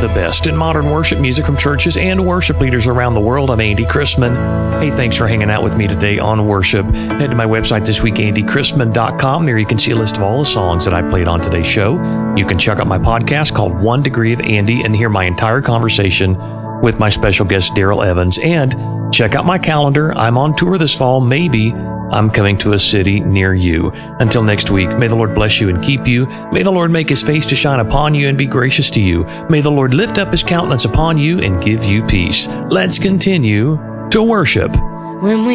the best in modern worship music from churches and worship leaders around the world. I'm Andy Chrisman. Hey, thanks for hanging out with me today on worship. Head to my website this week, andychrisman.com. There you can see a list of all the songs that I played on today's show. You can check out my podcast called 1 Degree of Andy and hear my entire conversation with my special guest, Daryl Evans. And check out my calendar. I'm on tour this fall. Maybe I'm coming to a city near you. Until next week, may the Lord bless you and keep you. May the Lord make his face to shine upon you and be gracious to you. May the Lord lift up his countenance upon you and give you peace. Let's continue to worship. When we